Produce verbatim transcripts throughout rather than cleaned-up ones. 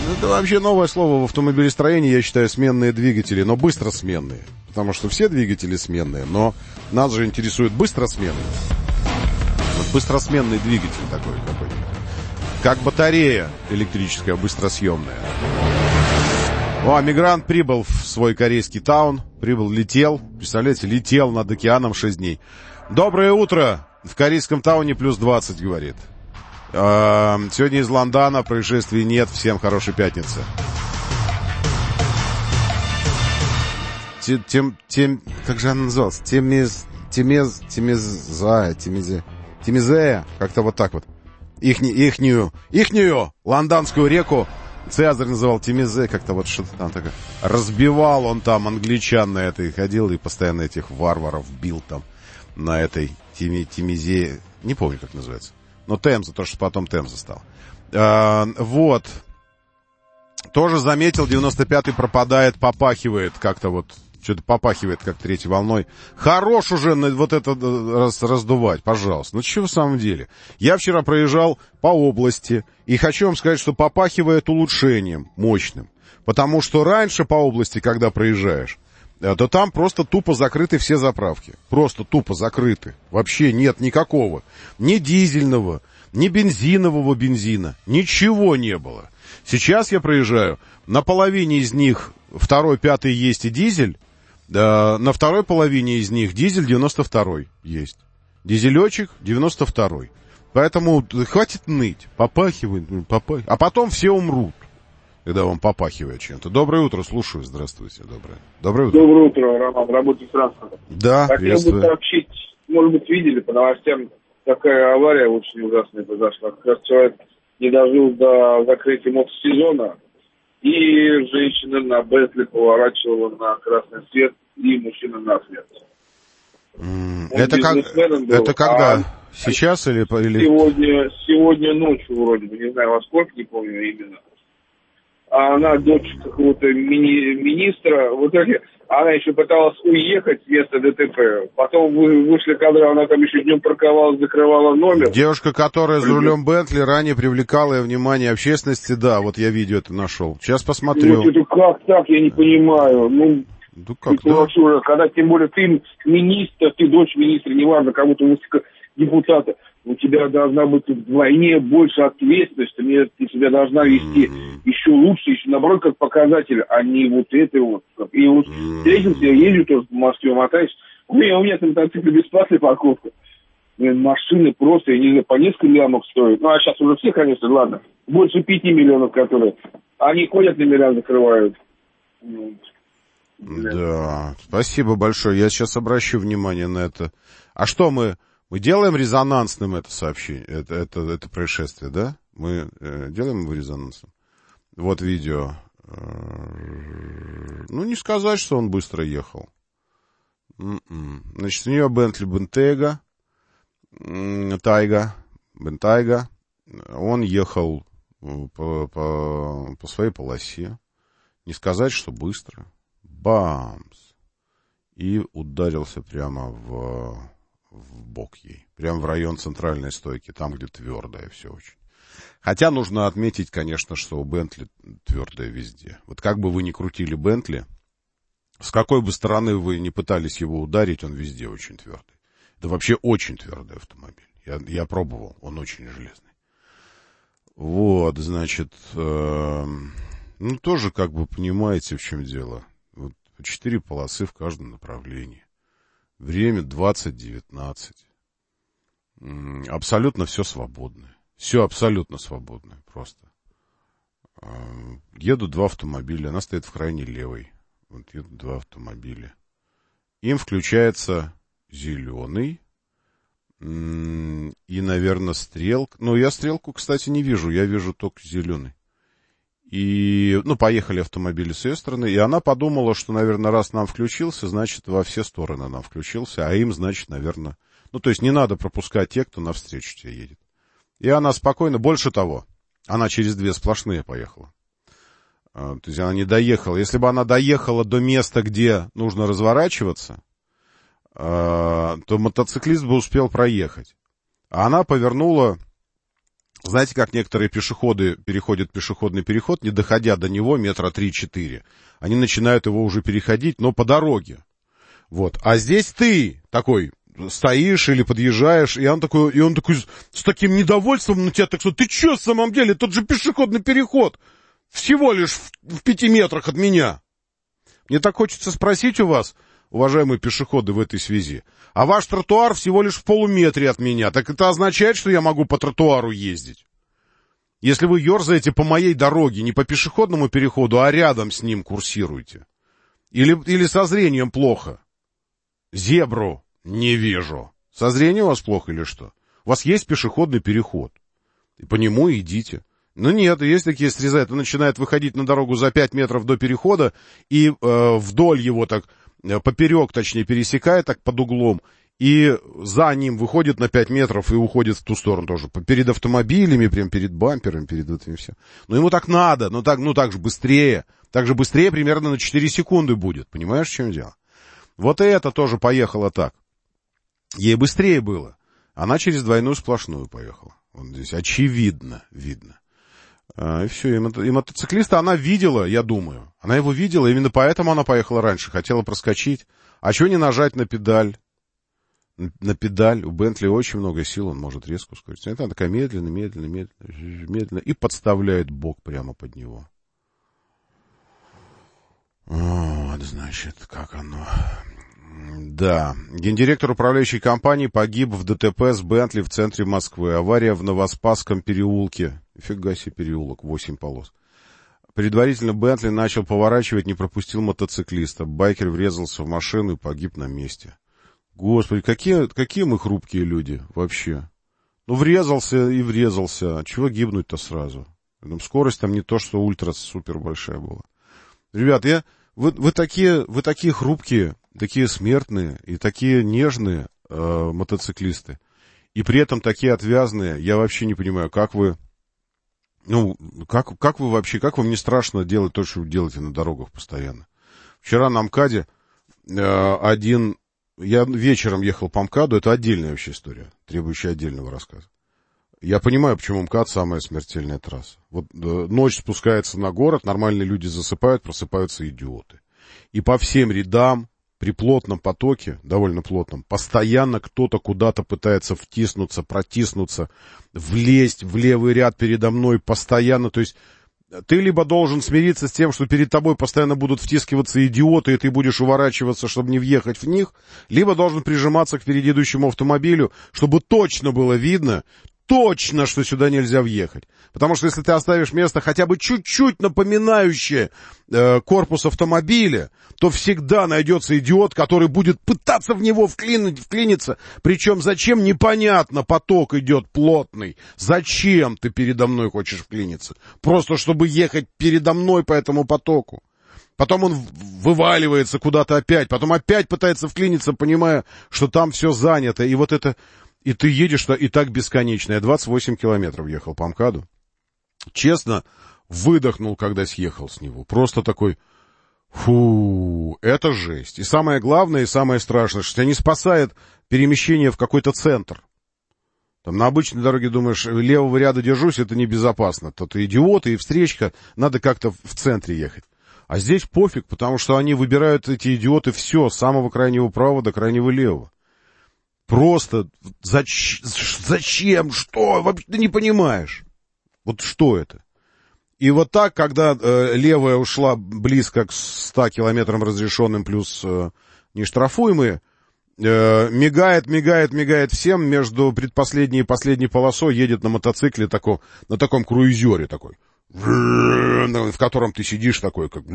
Это вообще новое слово в автомобилестроении, я считаю, сменные двигатели, но быстросменные. Потому что все двигатели сменные, но нас же интересует быстросменные. Вот быстросменный двигатель такой какой-то. Как батарея электрическая, быстросъемная. О, мигрант прибыл в свой корейский таун. Прибыл, летел. Представляете, летел над океаном шесть дней. Доброе утро. В корейском тауне плюс двадцать, говорит. Э, сегодня из Лондона, происшествий нет. Всем хорошей пятницы. Тем, тем, тем, как же она называлась? Темез, темез, темеза, темезе, темезея, как-то вот так вот. Ихни, ихнюю, ихнюю лондонскую реку Цезарь называл Темезе, как-то вот что-то там такое. Разбивал он там англичан на этой, ходил и постоянно этих варваров бил там на этой Теме, Темезе, не помню, как называется. Но Темза, то, что потом Темза стал. А, вот. Тоже заметил, девяносто пятый пропадает, попахивает как-то вот. Что-то попахивает, как третьей волной. Хорош уже вот это раз, раздувать, пожалуйста. Ну, что в самом деле? Я вчера проезжал по области, и хочу вам сказать, что попахивает улучшением мощным. Потому что раньше по области, когда проезжаешь, то там просто тупо закрыты все заправки. Просто тупо закрыты. Вообще нет никакого. Ни дизельного, ни бензинового бензина. Ничего не было. Сейчас я проезжаю, на половине из них второй, пятый есть и дизель. Да, на второй половине из них дизель девяносто второй есть. Дизелечек девяносто второй. Поэтому хватит ныть. Попахивает, попахивает. А потом все умрут, когда вам попахивает чем-то. Доброе утро, слушаю. Здравствуйте. Доброе. Доброе утро. Доброе утро, Роман. Работаю с транспортом. Да, приветствую. Хотел бы сообщить, может быть, видели по новостям, такая авария очень ужасная произошла. Как раз человек не дожил до закрытия мотосезона. И женщина на Бентли поворачивала на красный свет, и мужчина на смерть. Mm, это, как, это когда? А сейчас или, или... Сегодня, сегодня ночью вроде бы, не знаю во сколько, не помню именно. А она дочь какого-то мини, министра, в итоге она еще пыталась уехать с места ДТП. Потом вы, вышли кадры, она там еще днем парковалась, закрывала номер. Девушка, которая за рулем Бентли, ранее привлекала внимание общественности, да, вот я видео это нашел. Сейчас посмотрю. Ну, это как так, я не понимаю. Ну, ну как, ты, да? уже, когда тем более ты министр, ты дочь министра, неважно, кому-то депутата, у тебя должна быть вдвойне больше ответственности, ты себя должна вести mm-hmm. еще лучше, еще наоборот, как показатель, а не вот это вот. И вот mm-hmm. встретился, я езжу тоже по Москве, мотаюсь, у меня, у меня там мотоцикл бесплатная парковка. Машины просто, я не знаю, по несколько лямов стоят. Ну, а сейчас уже все, конечно, ладно. Больше пяти миллионов, которые. Они ходят, номера закрывают. Да, спасибо большое. Я сейчас обращу внимание на это. А что мы... Мы делаем резонансным это сообщение, это, это, это происшествие, да? Мы э, делаем его резонансным. Вот видео. Ну, не сказать, что он быстро ехал. Значит, у нее Бентли Бентайга, Тайга, Бентайга. Он ехал по, по, по своей полосе. Не сказать, что быстро. Бамс. И ударился прямо в... в бок ей, прямо в район центральной стойки, там, где твердое все очень. Хотя нужно отметить, конечно, что у Бентли твердое везде. Вот как бы вы ни крутили Бентли, с какой бы стороны вы ни пытались его ударить, он везде очень твердый. Это вообще очень твердый автомобиль. Я, я пробовал, он очень железный. Вот, значит, э, ну, тоже, как бы, понимаете, в чем дело. Вот четыре полосы в каждом направлении. Время двадцать девятнадцать. Абсолютно все свободное. Все абсолютно свободное просто. Едут два автомобиля. Она стоит в крайней левой. Вот едут два автомобиля. Им включается зеленый. И, наверное, стрелка. Ну, я стрелку, кстати, не вижу. Я вижу только зеленый. И, ну, поехали автомобили с ее стороны, и она подумала, что, наверное, раз нам включился, значит, во все стороны нам включился, а им, значит, наверное... Ну, то есть не надо пропускать тех, кто навстречу тебе едет. И она спокойно, больше того, она через две сплошные поехала. То есть она не доехала. Если бы она доехала до места, где нужно разворачиваться, то мотоциклист бы успел проехать. А она повернула Знаете, как некоторые пешеходы переходят пешеходный переход, не доходя до него метра три-четыре. Они начинают его уже переходить, но по дороге. Вот. А здесь ты такой стоишь или подъезжаешь, и он такой, и он такой с таким недовольством на тебя так что, ты что, в самом деле, тот же пешеходный переход всего лишь в, в пяти метрах от меня. Мне так хочется спросить у вас, уважаемые пешеходы, в этой связи, а ваш тротуар всего лишь в полуметре от меня, так это означает, что я могу по тротуару ездить? Если вы ерзаете по моей дороге, не по пешеходному переходу, а рядом с ним курсируете. Или, или со зрением плохо. Зебру не вижу. Со зрением у вас плохо или что? У вас есть пешеходный переход. И по нему идите. Ну нет, есть такие срезают. Он начинает выходить на дорогу за пять метров до перехода и э, вдоль его так, э, поперек, точнее, пересекает так под углом. И за ним выходит на пять метров и уходит в ту сторону тоже. Перед автомобилями, прям перед бампером, перед этим все. Но ему так надо, но так, ну так же быстрее. Так же быстрее примерно на четыре секунды будет. Понимаешь, в чем дело? Вот и это тоже поехало так. Ей быстрее было. Она через двойную сплошную поехала. Вот здесь очевидно видно. А, и все, и, мо- и мотоциклиста она видела, я думаю. Она его видела, именно поэтому она поехала раньше. Хотела проскочить. А чего не нажать на педаль? На педаль. У Бентли очень много сил, он может резко ускориться. Это она такая медленно, медленно, медленно, медленно. И подставляет бок прямо под него. Вот, значит, как оно... Да. Гендиректор управляющей компании погиб в ДТП с Бентли в центре Москвы. Авария в Новоспасском переулке. Фига себе переулок, восемь полос. Предварительно Бентли начал поворачивать, не пропустил мотоциклиста. Байкер врезался в машину и погиб на месте. Господи, какие, какие мы хрупкие люди вообще. Ну, врезался и врезался. Чего гибнуть-то сразу? Там скорость там не то, что ультра-супер большая была. Ребят, я, вы, вы, такие, вы такие хрупкие, такие смертные и такие нежные э, мотоциклисты. И при этом такие отвязные. Я вообще не понимаю, как вы... Ну, как, как вы вообще, как вам не страшно делать то, что вы делаете на дорогах постоянно? Вчера на МКАДе э, один... Я вечером ехал по МКАДу, это отдельная вообще история, требующая отдельного рассказа. Я понимаю, почему МКАД самая смертельная трасса. Вот э, ночь спускается на город, нормальные люди засыпают, просыпаются идиоты. И по всем рядам, при плотном потоке, довольно плотном, постоянно кто-то куда-то пытается втиснуться, протиснуться, влезть в левый ряд передо мной постоянно. То есть ты либо должен смириться с тем, что перед тобой постоянно будут втискиваться идиоты, и ты будешь уворачиваться, чтобы не въехать в них, либо должен прижиматься к впереди идущему автомобилю, чтобы точно было видно, точно, что сюда нельзя въехать. Потому что если ты оставишь место хотя бы чуть-чуть напоминающее э, корпус автомобиля, то всегда найдется идиот, который будет пытаться в него вклинить, вклиниться. Причем зачем, непонятно, поток идет плотный. Зачем ты передо мной хочешь вклиниться? Просто чтобы ехать передо мной по этому потоку. Потом он вываливается куда-то опять, потом опять пытается вклиниться, понимая, что там все занято. И вот это... И ты едешь и так бесконечно. Я двадцать восемь километров ехал по МКАДу. Честно, выдохнул, когда съехал с него. Просто такой, фу, это жесть. И самое главное, и самое страшное, что тебя не спасает перемещение в какой-то центр. Там на обычной дороге думаешь, левого ряда держусь, это небезопасно. То ты идиот, и встречка, надо как-то в центре ехать. А здесь пофиг, потому что они выбирают, эти идиоты, все, с самого крайнего правого до крайнего левого. Просто зач... зачем, что, вообще ты не понимаешь. Вот что это? И вот так, когда э, левая ушла близко к ста километрам разрешенным плюс э, нештрафуемые, э, мигает, мигает, мигает всем, между предпоследней и последней полосой едет на мотоцикле, тако, на таком круизере такой, в котором ты сидишь такой, как...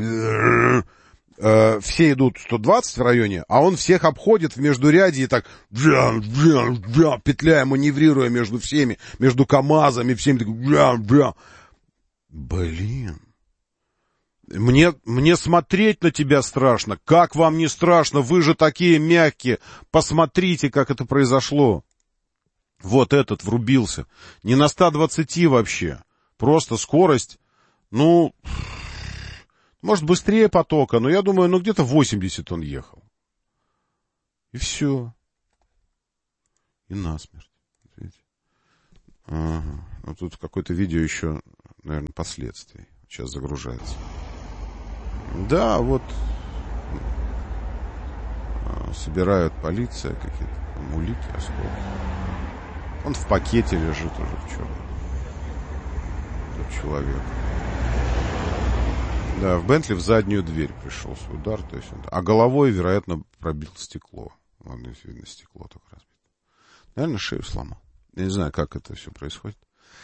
Все идут сто двадцать в районе, а он всех обходит в междурядье и так джа, джа, джа, петляя, маневрируя между всеми, между КамАЗами, всеми так джа, джа. Блин. Мне, мне смотреть на тебя страшно. Как вам не страшно? Вы же такие мягкие. Посмотрите, как это произошло. Вот этот врубился. Не на ста двадцати вообще. Просто скорость, ну... Может, быстрее потока, но я думаю, ну где-то восемьдесят он ехал. И все. И насмерть. Ага. Ну, тут какое-то видео еще, наверное, последствий. Сейчас загружается. Да, вот собирают полиция, какие-то там улики, осколки. Он в пакете лежит уже в черном. Тот человек. Да, в Бентли в заднюю дверь пришелся удар. То есть он... А головой, вероятно, пробил стекло. Ладно, видно, стекло только разбито. Наверное, шею сломал. Я не знаю, как это все происходит.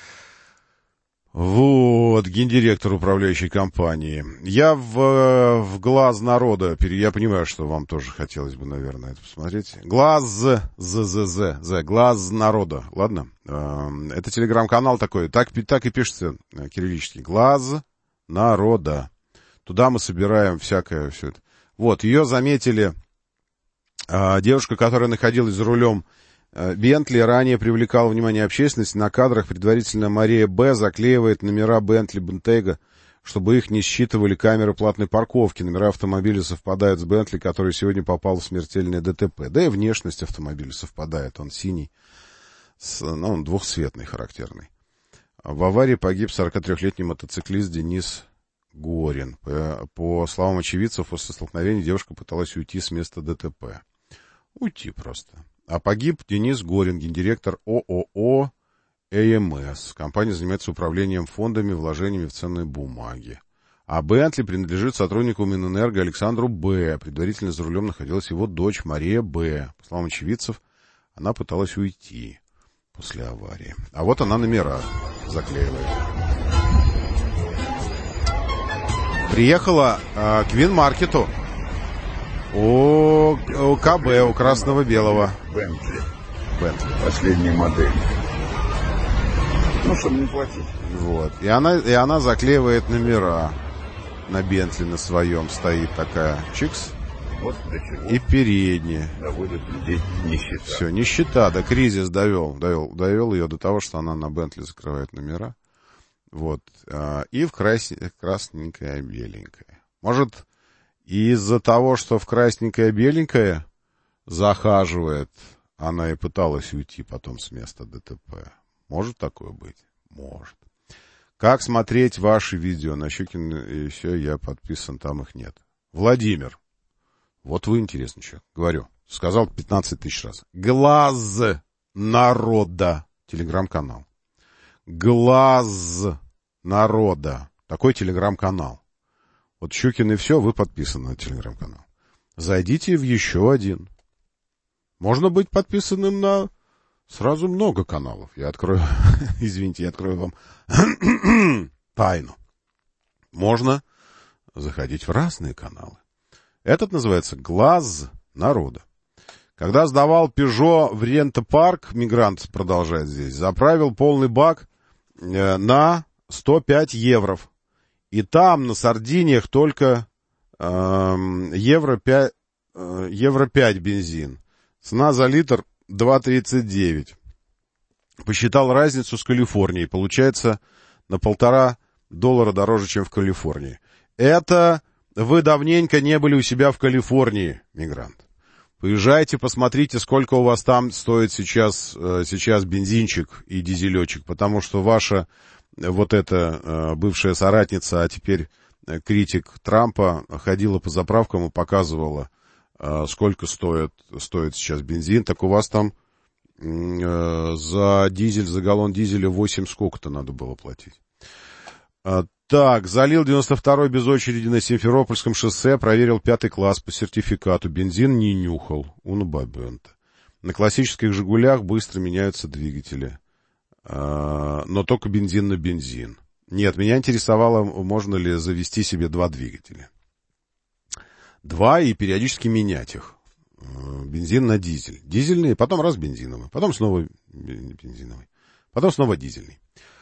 Вот, гендиректор управляющей компании. Я в, в глаз народа, я понимаю, что вам тоже хотелось бы, наверное, это посмотреть. Глаз, з, з, з, з, глаз народа, ладно? Это телеграм-канал такой, так, так и пишется кириллически. Глаз народа. Туда мы собираем всякое все это. Вот, ее заметили, девушка, которая находилась за рулем Бентли, ранее привлекала внимание общественности. На кадрах предварительно Мария Б. заклеивает номера Бентли Бентейга, чтобы их не считывали камеры платной парковки. Номера автомобиля совпадают с Бентли, который сегодня попал в смертельное ДТП. Да и внешность автомобиля совпадает. Он синий, с, ну, он двухцветный, характерный. В аварии погиб сорокатрёхлетний мотоциклист Денис Горин. По, по словам очевидцев, после столкновения девушка пыталась уйти с места ДТП. Уйти просто. А погиб Денис Горин, гендиректор ООО ЭМС. Компания занимается управлением фондами, вложениями в ценные бумаги. А Бентли принадлежит сотруднику Минэнерго Александру Б. Предварительно за рулем находилась его дочь Мария Б. По словам очевидцев, она пыталась уйти после аварии. А вот она номера заклеивает. Приехала э, к Винмаркету. У, у КБ, у красно-белого. Бентли. Бентли. Последняя модель. Ну, чтобы не платить. Вот. И она, и она заклеивает номера. На Бентли на своем стоит такая. Чикс. Вот до чего. И передняя. Доводит людей нищета. Все, нищета, да, кризис довел, довел, довел ее до того, что она на Бентли закрывает номера. Вот. И в крас... красненькое, беленькое. Может... И из-за того, что в красненькое-беленькое захаживает, она и пыталась уйти потом с места ДТП. Может такое быть? Может. Как смотреть ваши видео? На Щукин и все, я подписан, там их нет. Владимир. Вот вы интересный человек. Говорю. Сказал пятнадцать тысяч раз. Глаз народа. Телеграм-канал. Глаз народа. Такой телеграм-канал. Вот Щукин и все, вы подписаны на телеграм-канал. Зайдите в еще один. Можно быть подписанным на сразу много каналов. Я открою, извините, я открою вам тайну. Можно заходить в разные каналы. Этот называется «Глаз народа». Когда сдавал Peugeot в Рента-парк, мигрант продолжает здесь, заправил полный бак на сто пять евро. И там на Сардиниях только э, евро, пять, э, евро пять бензин. Цена за литр два тридцать девять. Посчитал разницу с Калифорнией. Получается на полтора доллара дороже, чем в Калифорнии. Это вы давненько не были у себя в Калифорнии, мигрант. Поезжайте, посмотрите, сколько у вас там стоит сейчас, э, сейчас бензинчик и дизелечек. Потому что ваша... Вот эта э, бывшая соратница, а теперь э, критик Трампа, ходила по заправкам и показывала, э, сколько стоит, стоит сейчас бензин. Так у вас там э, за дизель, за галлон дизеля восемь сколько-то надо было платить. А, так, залил девяносто второй без очереди на Симферопольском шоссе, проверил пятый класс по сертификату. Бензин не нюхал. Унабабента. На классических «Жигулях» быстро меняются двигатели. Но только бензин на бензин. Нет, меня интересовало, можно ли завести себе два двигателя. Два и периодически менять их. Бензин на дизель. Дизельный, потом раз бензиновый, потом снова бензиновый, потом снова дизельный.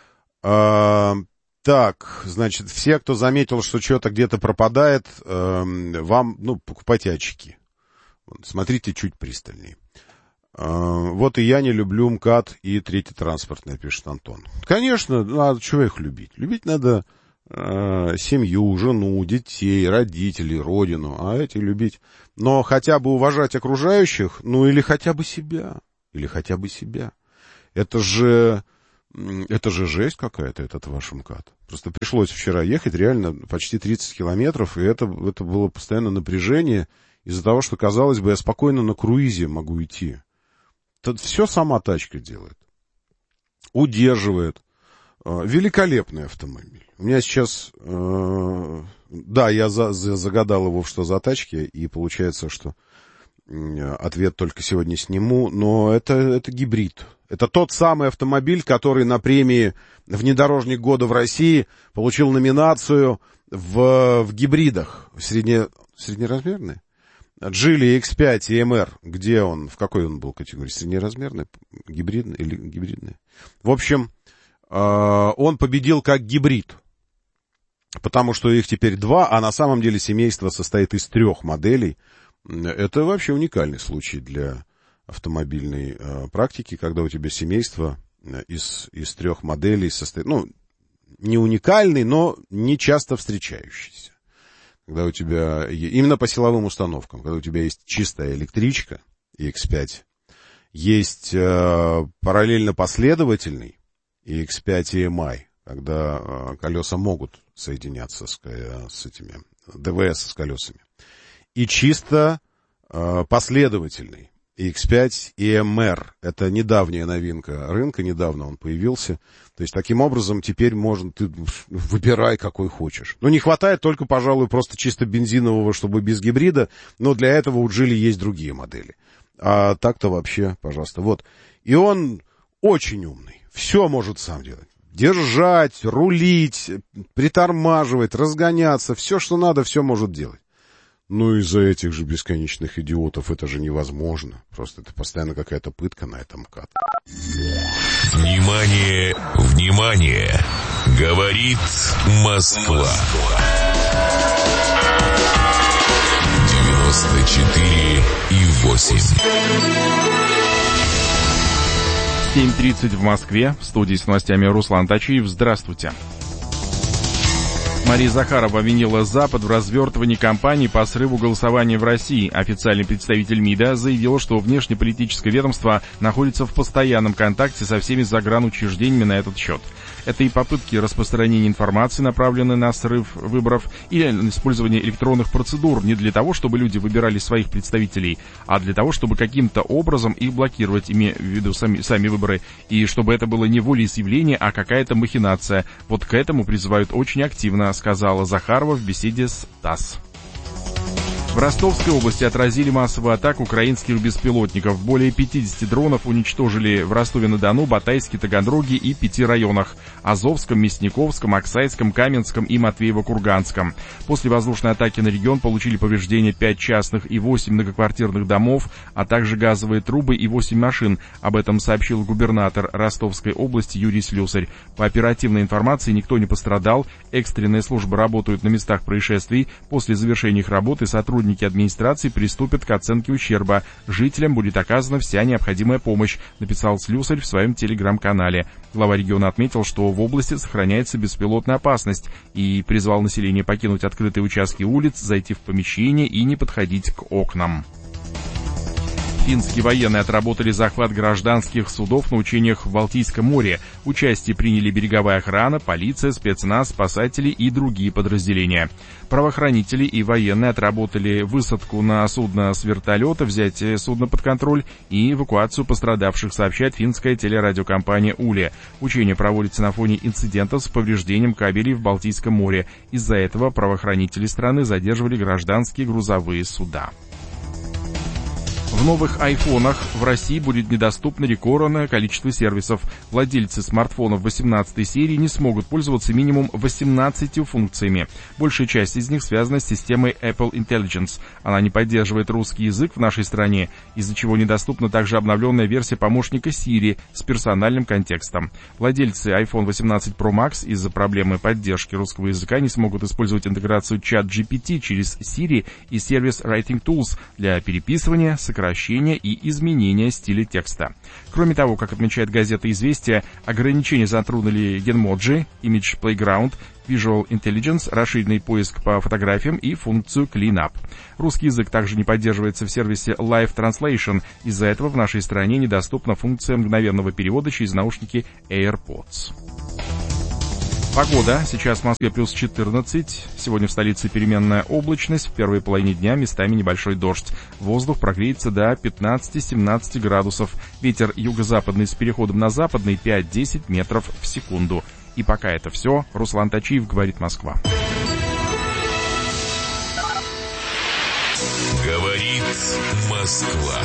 А, так, значит, все, кто заметил, что что-то где-то пропадает, вам, ну, покупайте очки. Смотрите чуть пристальнее. Вот и я не люблю МКАД и третий транспортный, пишет Антон. Конечно, надо, чего их любить? Любить надо э, семью, жену, детей, родителей, родину, а эти любить. Но хотя бы уважать окружающих, ну или хотя бы себя, или хотя бы себя. Это же, Это же жесть какая-то, этот ваш МКАД. Просто пришлось вчера ехать реально почти тридцать километров, и это, это было постоянное напряжение из-за того, что, казалось бы, я спокойно на круизе могу идти. Тут все сама тачка делает. Удерживает. Великолепный автомобиль. У меня сейчас... Э, да, я за, за, загадал его, что за тачки, и получается, что ответ только сегодня сниму, но это, это гибрид. Это тот самый автомобиль, который на премии «Внедорожник года» в России получил номинацию в, в гибридах. Средне, среднеразмерный? Джили икс пять и эм эр. Где он? В какой он был категории? Среднеразмерный? Гибридный или гибридный? В общем, он победил как гибрид. Потому что их теперь два, а на самом деле семейство состоит из трех моделей. Это вообще уникальный случай для автомобильной э, практики, когда у тебя семейство из, из трех моделей состоит, ну, не уникальный, но не часто встречающийся. Когда у тебя, именно по силовым установкам, когда у тебя есть чистая электричка икс пять, есть э, параллельно последовательный икс пять и эм ай, когда э, колеса могут соединяться с, с этими дэ вэ эс с колесами, и чисто э, последовательный икс пять и эм эр. Это недавняя новинка рынка, недавно он появился. То есть, таким образом, теперь можно, ты выбирай, какой хочешь. Ну, не хватает только, пожалуй, просто чисто бензинового, чтобы без гибрида, но для этого у Джили есть другие модели. А так-то вообще, пожалуйста, вот. И он очень умный, все может сам делать. Держать, рулить, притормаживать, разгоняться, все, что надо, все может делать. Ну, из-за этих же бесконечных идиотов это же невозможно. Просто это постоянно какая-то пытка на этом МКАД. Внимание, внимание! Говорит Москва. девяносто четыре и восемь. семь тридцать в Москве. В студии с новостями Руслан Тачиев. Здравствуйте. Мария Захарова обвинила Запад в развертывании кампании по срыву голосования в России. Официальный представитель МИДа заявил, что внешнеполитическое ведомство находится в постоянном контакте со всеми загранучреждениями на этот счет. Это и попытки распространения информации, направленные на срыв выборов, и использование электронных процедур не для того, чтобы люди выбирали своих представителей, а для того, чтобы каким-то образом их блокировать, имея в виду сами, сами выборы, и чтобы это было не волеизъявление, а какая-то махинация. Вот к этому призывают очень активно, сказала Захарова в беседе с ТАСС. В Ростовской области отразили массовую атаку украинских беспилотников. Более пятьдесят дронов уничтожили в Ростове-на-Дону, Батайске, Таганроге и пяти районах – Азовском, Мясниковском, Аксайском, Каменском и Матвеево-Курганском. После воздушной атаки на регион получили повреждения пять частных и восемь многоквартирных домов, а также газовые трубы и восемь машин. Об этом сообщил губернатор Ростовской области Юрий Слюсарь. По оперативной информации никто не пострадал, экстренные службы работают на местах происшествий. После завершения их работы сотрудники администрации приступят к оценке ущерба. Жителям будет оказана вся необходимая помощь, написал Слюсарь в своем телеграм-канале. Глава региона отметил, что в области сохраняется беспилотная опасность и призвал население покинуть открытые участки улиц, зайти в помещение и не подходить к окнам. Финские военные отработали захват гражданских судов на учениях в Балтийском море. Участие приняли береговая охрана, полиция, спецназ, спасатели и другие подразделения. Правоохранители и военные отработали высадку на судно с вертолета, взятие судна под контроль и эвакуацию пострадавших, сообщает финская телерадиокомпания «Уле». Учение проводится на фоне инцидентов с повреждением кабелей в Балтийском море. Из-за этого правоохранители страны задерживали гражданские грузовые суда. В новых айфонах в России будет недоступно рекордное количество сервисов. Владельцы смартфонов восемнадцатой серии не смогут пользоваться минимум восемнадцатью функциями. Большая часть из них связана с системой Apple Intelligence. Она не поддерживает русский язык в нашей стране, из-за чего недоступна также обновленная версия помощника Siri с персональным контекстом. Владельцы iPhone восемнадцать Pro Max из-за проблемы поддержки русского языка не смогут использовать интеграцию чат джи пи ти через Siri и сервис Writing Tools для переписывания, сокращения и изменения стиля текста. Кроме того, как отмечает газета «Известия», ограничения затронули Genmoji, Image Playground, Visual Intelligence, расширенный поиск по фотографиям и функцию Cleanup. Русский язык также не поддерживается в сервисе Live Translation. Из-за этого в нашей стране недоступна функция мгновенного перевода через наушники AirPods. Погода. Сейчас в Москве плюс четырнадцать. Сегодня в столице переменная облачность. В первой половине дня местами небольшой дождь. Воздух прогреется до пятнадцать-семнадцать градусов. Ветер юго-западный с переходом на западный пять-десять метров в секунду. И пока это все. Руслан Тачиев, говорит Москва. Говорит Москва.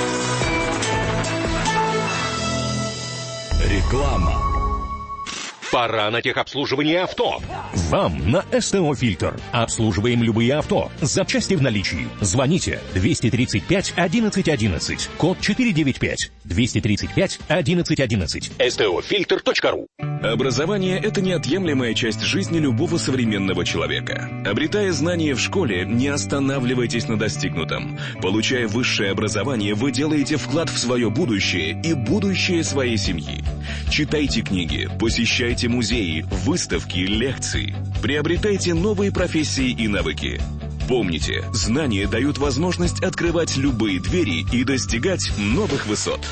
Реклама. Пора на техобслуживание авто. Вам на СТО «Фильтр». Обслуживаем любые авто. Запчасти в наличии. Звоните двести тридцать пять одиннадцать одиннадцать. Код четыреста девяносто пять. двести тридцать пять одиннадцать одиннадцать. эс тэ о фильтр точка ру. Образование – это неотъемлемая часть жизни любого современного человека. Обретая знания в школе, не останавливайтесь на достигнутом. Получая высшее образование, вы делаете вклад в свое будущее и будущее своей семьи. Читайте книги, посещайте музеи, выставки, лекции. Приобретайте новые профессии и навыки. Помните, знания дают возможность открывать любые двери и достигать новых высот.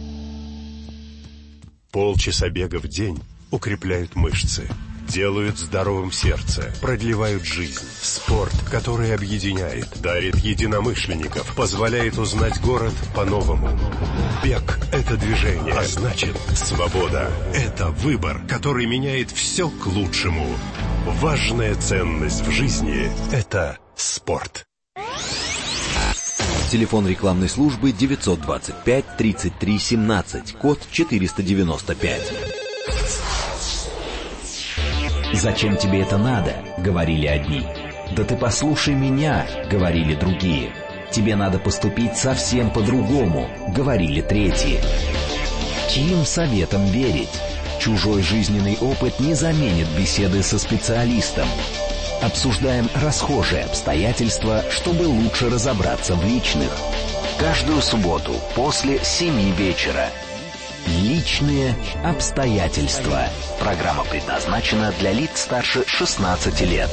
Полчаса бега в день укрепляют мышцы, делают здоровым сердце, продлевают жизнь. Спорт, который объединяет, дарит единомышленников, позволяет узнать город по-новому. Бег – это движение, а значит, свобода – это выбор, который меняет все к лучшему. Важная ценность в жизни – это спорт. Телефон рекламной службы девятьсот двадцать пять тридцать три семнадцать, код четыреста девяносто пять. «Зачем тебе это надо?» — говорили одни. «Да ты послушай меня!» — говорили другие. «Тебе надо поступить совсем по-другому!» — говорили третьи. Чьим советам верить? Чужой жизненный опыт не заменит беседы со специалистом. Обсуждаем расхожие обстоятельства, чтобы лучше разобраться в личных. Каждую субботу после семи вечера. Личные обстоятельства. Программа предназначена для лиц старше шестнадцати лет.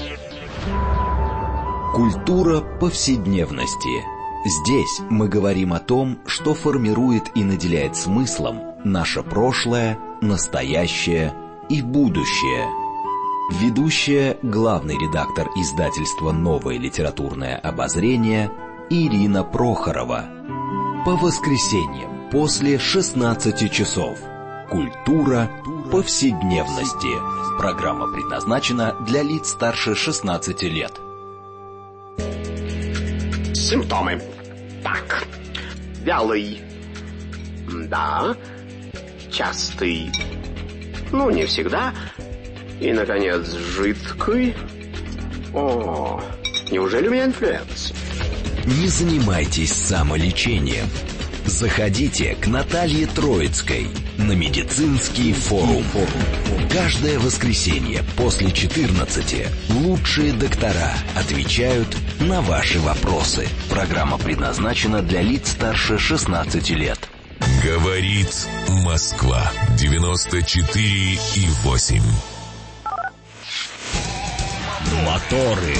Культура повседневности. Здесь мы говорим о том, что формирует и наделяет смыслом наше прошлое, настоящее и будущее. Ведущая, главный редактор издательства «Новое литературное обозрение» Ирина Прохорова. По воскресеньям после шестнадцати часов. Культура повседневности. Программа предназначена для лиц старше шестнадцати лет. Симптомы. Так. Вялый. Да. Частый. Ну, не всегда. И, наконец, жидкий. О, неужели у меня инфлюенс? Не занимайтесь самолечением. Заходите к Наталье Троицкой на медицинский форум. Каждое воскресенье после четырнадцати лучшие доктора отвечают на ваши вопросы. Программа предназначена для лиц старше шестнадцати лет. Говорит Москва. девяносто четыре и восемь. Моторы.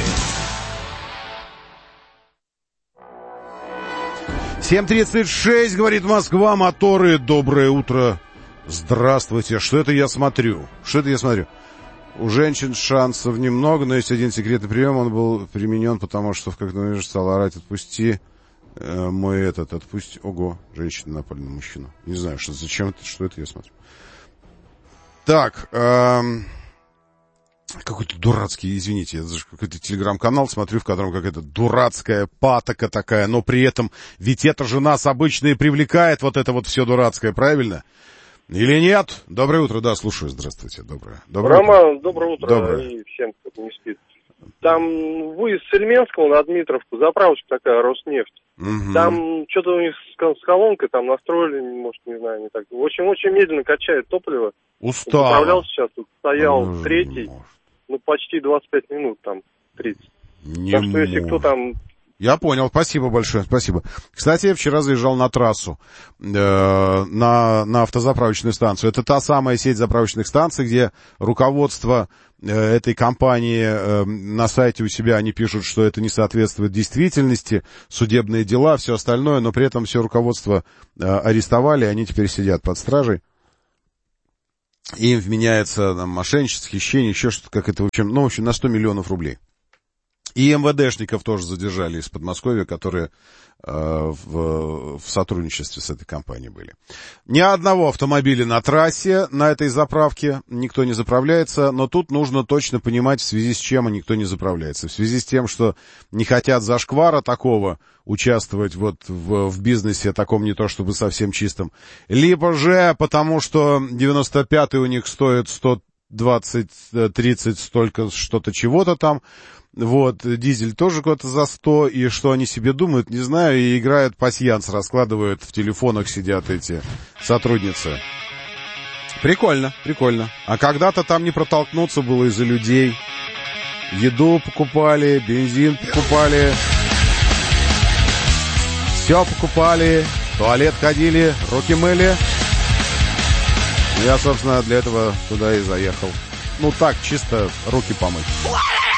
семь тридцать шесть, говорит Москва, моторы, доброе утро, здравствуйте. Что это я смотрю? Что это я смотрю? У женщин шансов немного, но есть один секретный прием, он был применен, потому что в как-то стал орать: отпусти э, мой этот, отпусти. Ого, женщина напали на мужчину. Не знаю, что, зачем это, что это я смотрю. Так, эм... какой-то дурацкий, извините, это же какой-то телеграм-канал смотрю, в котором какая-то дурацкая патока такая, но при этом, ведь это же нас обычно и привлекает, вот это вот все дурацкое, правильно? Или нет? Доброе утро, да, слушаю, здравствуйте, доброе. доброе Роман, утро. доброе утро, Доброе. И всем, кто не спит. Там выезд с Ильменского на Дмитровку, заправочка такая, Роснефть. Угу. Там что-то у них с, с колонкой там настроили, может, не знаю, не так. В общем, очень медленно качает топливо. Устал. Заправлял сейчас, тут стоял ну, третий. Ну, почти двадцать пять минут, там, тридцать. Не так что, если кто там... Я понял, спасибо большое, спасибо. Кстати, я вчера заезжал на трассу, э, на, на автозаправочную станцию. Это та самая сеть заправочных станций, где руководство этой компании. На сайте у себя они пишут, что это не соответствует действительности, судебные дела, все остальное, но при этом все руководство арестовали, они теперь сидят под стражей. Им вменяется там, мошенничество, хищение, еще что-то, как это, в общем, ну, в общем, на сто миллионов рублей. И МВДшников тоже задержали из Подмосковья, которые э, в, в сотрудничестве с этой компанией были. Ни одного автомобиля на трассе, на этой заправке, никто не заправляется, но тут нужно точно понимать, в связи с чем никто не заправляется. В связи с тем, что не хотят зашквара такого участвовать вот в, в бизнесе таком не то чтобы совсем чистом, либо же потому, что девяносто пятый у них стоит сто двадцать тридцать столько что-то чего-то там. Вот, дизель тоже куда-то за сто, и что они себе думают, не знаю, и играют пасьянс, раскладывают, в телефонах сидят эти сотрудницы. Прикольно, прикольно. А когда-то там не протолкнуться было из-за людей. Еду покупали, бензин покупали, все покупали, в туалет ходили, руки мыли. Я, собственно, для этого туда и заехал. Ну так, чисто руки помыть.